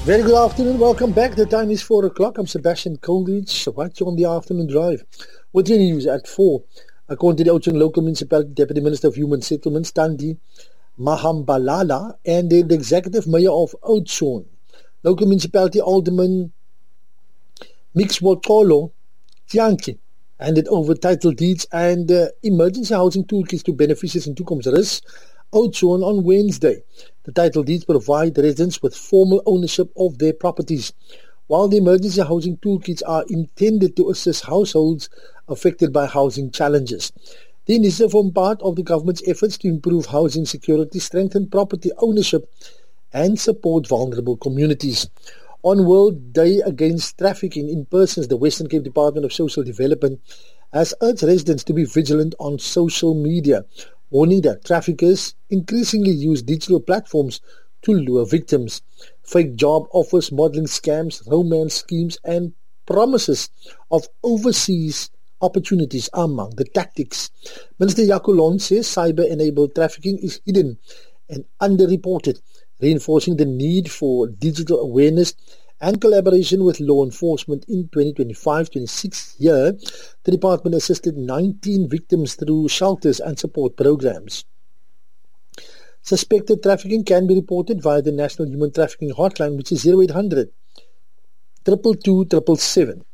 Very good afternoon. Welcome back. The time is 4 o'clock. I'm Sebastian Coleridge. Right on the afternoon drive. With your news at 4. According to the Oudtshoorn Local Municipality Deputy Minister of Human Settlements, Thandi Mahambalala, and the Executive Mayor of Oudtshoorn, Local Municipality Alderman Mixwotolo Tianchi, handed over title deeds and emergency housing toolkits to beneficiaries in Toekomsrus Oudtshoorn on Wednesday. The title deeds provide residents with formal ownership of their properties, while the emergency housing toolkits are intended to assist households affected by housing challenges. The initiative forms part of the government's efforts to improve housing security, strengthen property ownership, and support vulnerable communities. On World Day Against Trafficking in Persons, the Western Cape Department of Social Development has urged residents to be vigilant on social media, warning that traffickers increasingly use digital platforms to lure victims. Fake job offers, modeling scams, romance schemes, and promises of overseas opportunities are among the tactics. Minister Yakulon says cyber-enabled trafficking is hidden and underreported, reinforcing the need for digital awareness and collaboration with law enforcement. In 2025-26 year, the department assisted 19 victims through shelters and support programs. Suspected trafficking can be reported via the National Human Trafficking Hotline, which is 0800 222 777.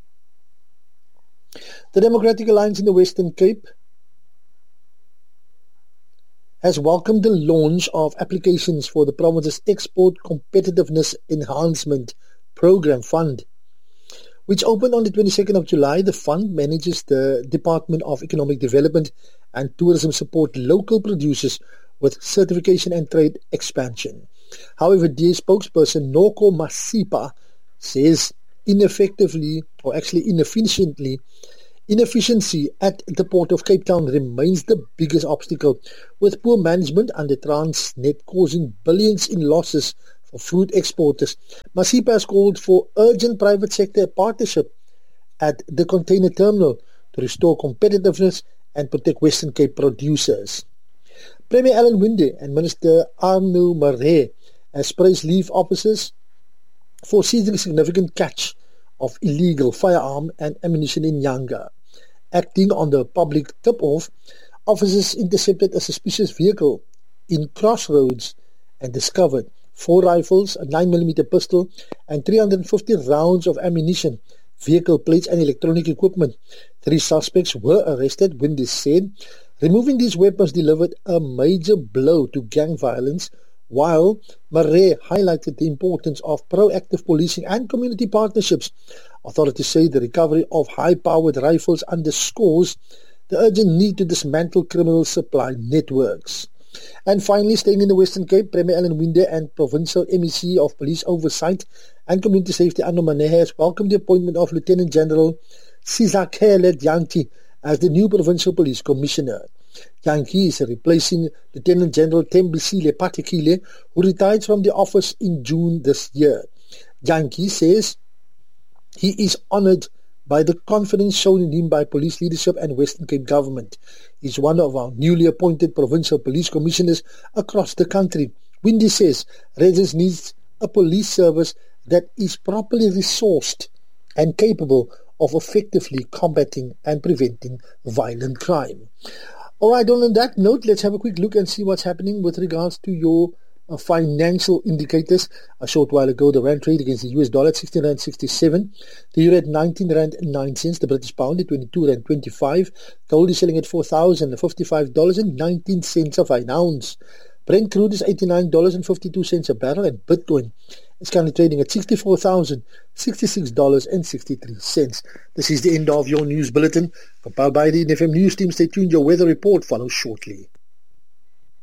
The Democratic Alliance in the Western Cape has welcomed the launch of applications for the province's Export Competitiveness Enhancement Program Fund, which opened on the 22nd of July. The fund manages the Department of Economic Development and Tourism support local producers with certification and trade expansion. However, DA spokesperson Noko Masipa says inefficiency at the Port of Cape Town remains the biggest obstacle, with poor management under Transnet causing billions in losses for fruit exporters. Masipa has called for urgent private sector partnership at the container terminal to restore competitiveness and protect Western Cape producers. Premier Alan Winde and Minister Arno Maree has praised leave officers for seizing a significant catch of illegal firearm and ammunition in Yanga. Acting on the public tip-off, officers intercepted a suspicious vehicle in Crossroads and discovered 4 rifles, a 9mm pistol, and 350 rounds of ammunition, vehicle plates, and electronic equipment. 3 suspects were arrested. Winde said removing these weapons delivered a major blow to gang violence, while Maree highlighted the importance of proactive policing and community partnerships. Authorities say the recovery of high-powered rifles underscores the urgent need to dismantle criminal supply networks. And finally, staying in the Western Cape, Premier Alan Winde and Provincial MEC of Police Oversight and Community Safety Arno Maree has welcomed the appointment of Lieutenant General Sizakele Dyanki as the new Provincial Police Commissioner. Dyanki is replacing Lieutenant General Tembisile Patekile, who retired from the office in June this year. Dyanki says he is honoured by the confidence shown in him by police leadership and Western Cape government. He is one of our newly appointed provincial police commissioners across the country. Winde says residents need a police service that is properly resourced and capable of effectively combating and preventing violent crime. All right, on that note, let's have a quick look and see what's happening with regards to your financial indicators. A short while ago, the rand trade against the US dollar at 16.67, the euro at 19.09 cents, the British pound at 22.25, gold is selling at $4,055.19 of an ounce. Brent crude is $89.52 a barrel, and Bitcoin is currently trading at $64,066.63. This is the end of your news bulletin. Compiled by the NFM News team. Stay tuned. Your weather report follows shortly.